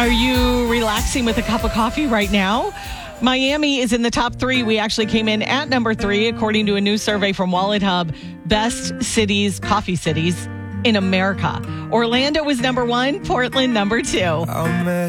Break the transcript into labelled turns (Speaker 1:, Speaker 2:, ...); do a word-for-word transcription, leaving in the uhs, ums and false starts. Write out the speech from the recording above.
Speaker 1: Are you relaxing with a cup of coffee right now? Miami is in the top three. We actually came in at number three, according to a new survey from Wallet Hub. Best cities, coffee cities in America. Orlando was number one, Portland number two.
Speaker 2: I met